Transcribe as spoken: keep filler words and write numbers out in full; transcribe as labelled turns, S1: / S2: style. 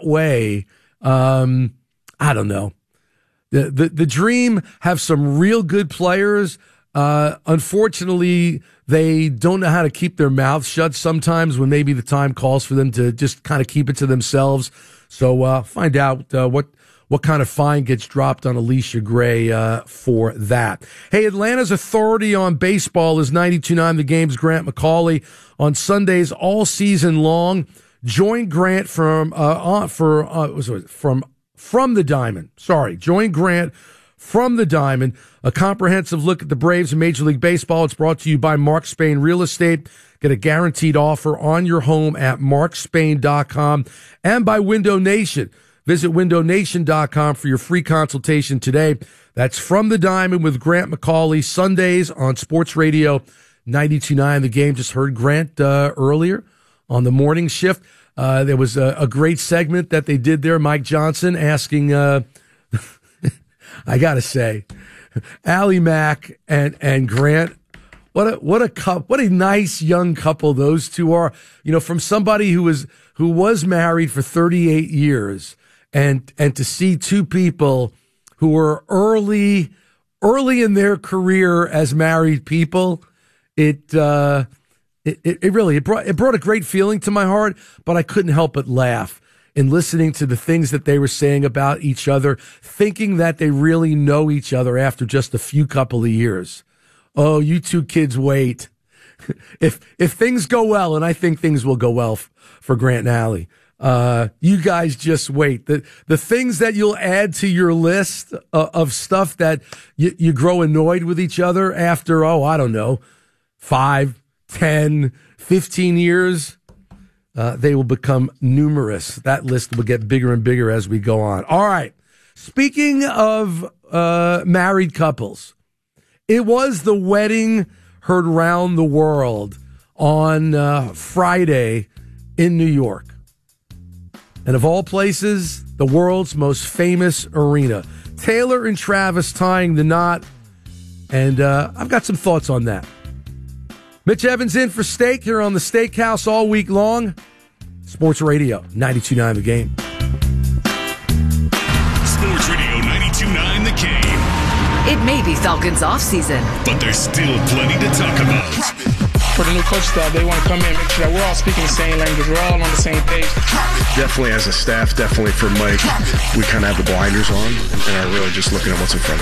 S1: way, um, I don't know. The, the the Dream have some real good players. Uh, unfortunately, they don't know how to keep their mouths shut sometimes when maybe the time calls for them to just kind of keep it to themselves. So uh, find out uh, what what kind of fine gets dropped on Alicia Gray uh, for that. Hey, Atlanta's authority on baseball is ninety-two point nine The Game's Grant McCauley on Sundays all season long. Join Grant from uh, on, for uh, was it, from from the Diamond. Sorry, join Grant from the Diamond. A comprehensive look at the Braves in Major League Baseball. It's brought to you by Mark Spain Real Estate. Get a guaranteed offer on your home at mark spain dot com and by Window Nation. Visit window nation dot com for your free consultation today. That's From the Diamond with Grant McCauley, Sundays on Sports Radio ninety-two point nine The Game. Just heard Grant uh, earlier on the morning shift. Uh, there was a, a great segment that they did there. Mike Johnson asking, uh, I got to say, Allie Mack and, and Grant, what a, what a couple, what a nice young couple those two are. You know, from somebody who was, who was married for thirty-eight years and, and to see two people who were early, early in their career as married people, it, uh, It, it, it really, it brought, it brought a great feeling to my heart, but I couldn't help but laugh in listening to the things that they were saying about each other, thinking that they really know each other after just a few couple of years. Oh, you two kids wait. If, if things go well, and I think things will go well f- for Grant and Allie, uh, you guys just wait. The, the things that you'll add to your list of, of stuff that you, you grow annoyed with each other after, oh, I don't know, five, ten, fifteen years, uh, they will become numerous. That list will get bigger and bigger as we go on. All right. Speaking of uh, married couples, it was the wedding heard round the world on uh, Friday in New York. And of all places, the world's most famous arena. Taylor and Travis tying the knot. And uh, I've got some thoughts on that. Mitch Evans in for Steak here on the Steakhouse all week long. Sports Radio, ninety-two point nine The Game.
S2: Sports Radio, ninety-two point nine The Game.
S3: It may be Falcons off-season,
S2: but there's still plenty to talk about.
S4: For the new coach staff, they want to come in and make sure that we're all speaking the same language. We're all on the same page.
S5: Definitely as a staff, definitely for Mike, we kind of have the blinders on and are really just looking at what's in front of us.